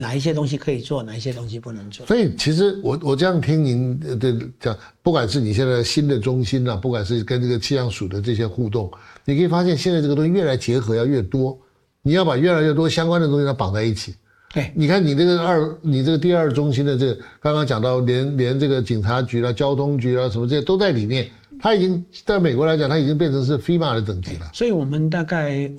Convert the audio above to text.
哪一些东西可以做，哪一些东西不能做。 所以其实我这样听您的讲，不管是你现在新的中心啊，不管是跟这个气象署的这些互动，你可以发现现在这个东西越来结合要越多，你要把越来越多相关的东西要绑在一起。 对， 你看你这个第二中心的这个，刚刚讲到连这个警察局啦、交通局啦什么这些都在里面，它已经在美国来讲，它已经变成是 FEMA 的等级了。 所以我们大概